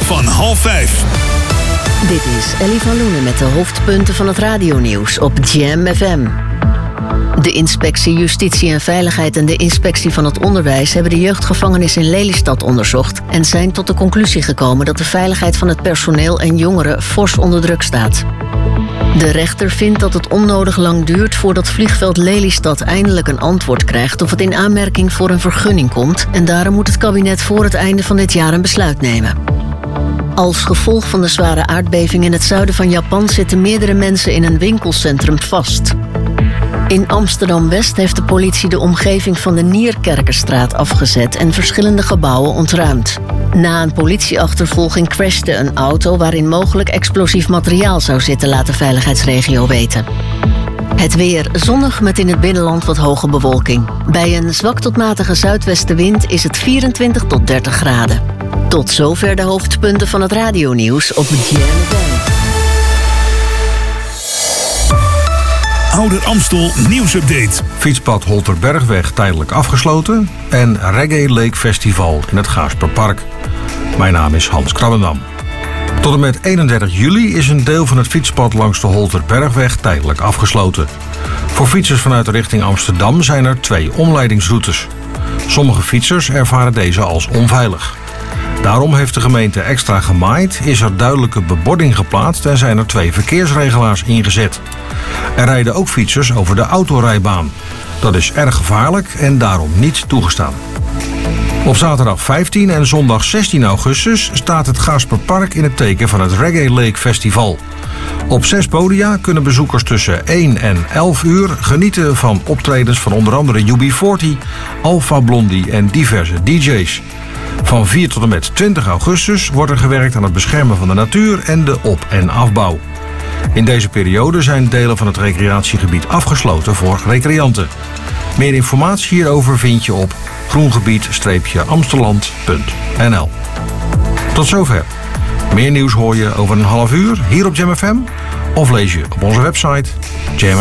van 4:30. Dit is Ellie van Loenen met de hoofdpunten van het radionieuws op Jam FM. De Inspectie Justitie en Veiligheid en de Inspectie van het Onderwijs hebben de jeugdgevangenis in Lelystad onderzocht en zijn tot de conclusie gekomen dat de veiligheid van het personeel en jongeren fors onder druk staat. De rechter vindt dat het onnodig lang duurt voordat vliegveld Lelystad eindelijk een antwoord krijgt of het in aanmerking voor een vergunning komt en daarom moet het kabinet voor het einde van dit jaar een besluit nemen. Als gevolg van de zware aardbeving in het zuiden van Japan zitten meerdere mensen in een winkelcentrum vast. In Amsterdam-West heeft de politie de omgeving van de Nierkerkerstraat afgezet en verschillende gebouwen ontruimd. Na een politieachtervolging crashte een auto waarin mogelijk explosief materiaal zou zitten, laat de veiligheidsregio weten. Het weer zonnig met in het binnenland wat hoge bewolking. Bij een zwak tot matige zuidwestenwind is het 24 tot 30 graden. Tot zover de hoofdpunten van het radionieuws op Jam FM. Ouder Amstel nieuwsupdate. Fietspad Holterbergweg tijdelijk afgesloten en Reggae Lake Festival in het Gaarsperpark. Mijn naam is Hans Krabbendam. Tot en met 31 juli is een deel van het fietspad langs de Holterbergweg tijdelijk afgesloten. Voor fietsers vanuit de richting Amsterdam zijn er 2 omleidingsroutes. Sommige fietsers ervaren deze als onveilig. Daarom heeft de gemeente extra gemaaid, is er duidelijke bebording geplaatst en zijn er 2 verkeersregelaars ingezet. Er rijden ook fietsers over de autorijbaan. Dat is erg gevaarlijk en daarom niet toegestaan. Op zaterdag 15 en zondag 16 augustus staat het Gaarsperpark in het teken van het Reggae Lake Festival. Op 6 podia kunnen bezoekers tussen 1 en 11 uur genieten van optredens van onder andere UB40, Alpha Blondie en diverse DJ's. Van 4 tot en met 20 augustus wordt er gewerkt aan het beschermen van de natuur en de op- en afbouw. In deze periode zijn delen van het recreatiegebied afgesloten voor recreanten. Meer informatie hierover vind je op groengebied-amsteland.nl. Tot zover. Meer nieuws hoor je over een half uur hier op Jam FM of lees je op onze website jam.